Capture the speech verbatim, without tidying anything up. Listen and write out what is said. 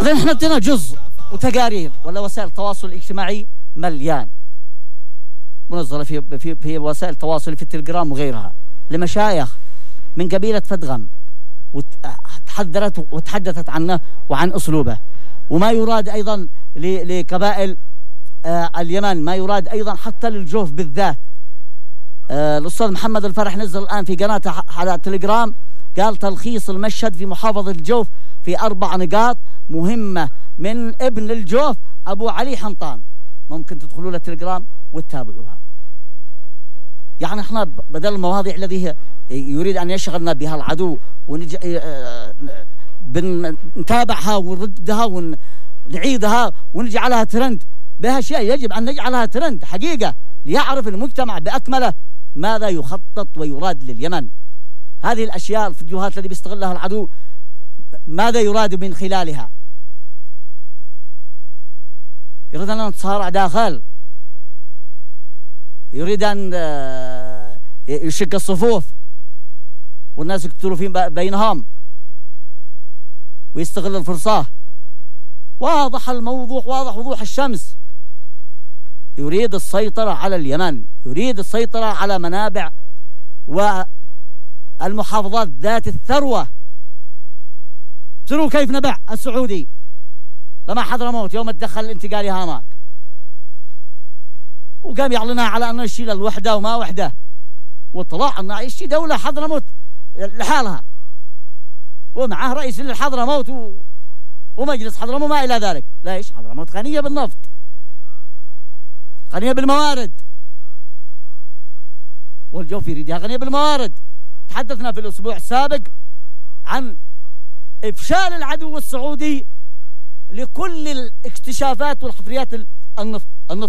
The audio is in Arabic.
إذن احنا ادينا جزء وتقارير ولا وسائل التواصل الاجتماعي مليان منظرة في في في وسائل التواصل في التليجرام وغيرها لمشايخ من قبيلة فدغم وتحذرت وتحدثت عنه وعن أسلوبه، وما يراد أيضا لقبائل آه اليمن، ما يراد أيضا حتى للجوف بالذات. آه الأستاذ محمد الفرح نزل الآن في قناته على التليجرام قال تلخيص المشهد في محافظة الجوف في أربع نقاط مهمة من ابن الجوف أبو علي حنطان، ممكن تدخلوا له التليجرام وتتابعوها. يعني احنا بدل المواضيع الذي يريد أن يشغلنا بها العدو ونج... بنتابعها ونردها ونعيدها ونجعلها ترند، بها شيء يجب أن نجعلها ترند حقيقة ليعرف المجتمع بأكمله ماذا يخطط ويراد لليمن. هذه الأشياء الفيديوهات التي بيستغلها العدو ماذا يراد من خلالها؟ يريد أن نتصارع داخل، يريد أن يشق الصفوف والناس يقتلوا في بينهم ويستغل الفرصة. واضح الموضوع، واضح وضوح الشمس. يريد السيطرة على اليمن، يريد السيطرة على منابع والمحافظات ذات الثروة. تروا كيف نبع السعودي لما حضرموت يوم تدخل الانتقالي هناك وقام يعلنها على أنه يشيل الوحدة وما وحدة، وطلع أنه يشي دولة حضرموت لحالها ومعه رئيس للحضرموت و... ومجلس حضرموت ما إلى ذلك. لا، إيش حضرموت غنية بالنفط، غنية بالموارد، والجوف يريدها غنية بالموارد. تحدثنا في الأسبوع السابق عن إفشال العدو السعودي لكل الاكتشافات والحفريات النفط